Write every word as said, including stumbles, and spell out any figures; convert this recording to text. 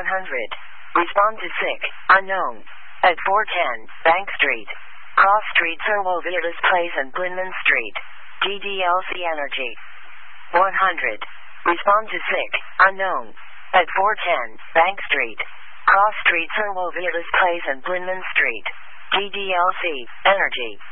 one hundred. Respond to sick, unknown. At four ten, Bank Street. Cross Street, Sirwell Vilas Place and Blinman Street. D D L C Energy. one hundred. Respond to sick, unknown. At four ten, Bank Street. Cross Street, Sirwell Vilas Place and Blinman Street. D D L C Energy.